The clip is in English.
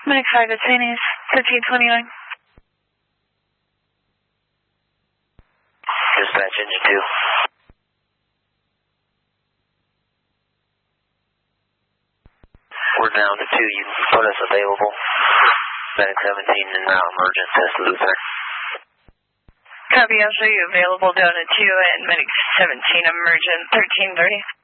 Medic 5 at St. A's, 1329. Dispatch engine 2. We're down to 2. You can put us available. Medic 17 and now emergent test Luther. Copy, I'll show you available down at 2 and Medic 17 emergent 1330.